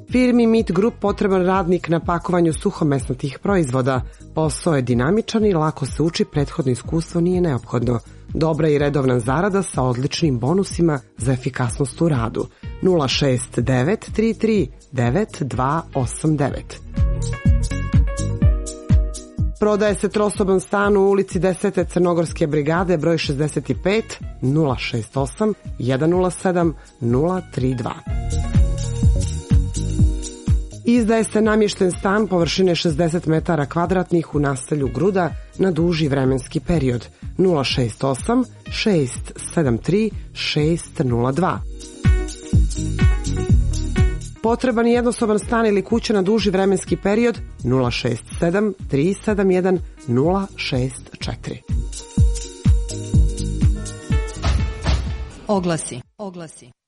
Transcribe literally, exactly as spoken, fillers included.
Firmi Meat Group potreban radnik na pakovanju suhomesnatih proizvoda. Posao je dinamičan i lako se uči, prethodno iskustvo nije neophodno. Dobra i redovna zarada sa odličnim bonusima za efikasnost u radu. nula šest devet tri tri devet dva osam devet. Prodaje se trosoban stan u ulici desete Crnogorske brigade, broj šezdeset pet nula šest osam jedan nula sedam nula tri dva. Izdaje se namješten stan površine šezdeset metara kvadratnih u naselju Gruda na duži vremenski period. nula šest osam šest sedam tri šest nula dva. Potreban je jednosoban stan ili kuća na duži vremenski period. nula šest sedam tri sedam jedan nula šest četiri. Oglasi. Oglasi.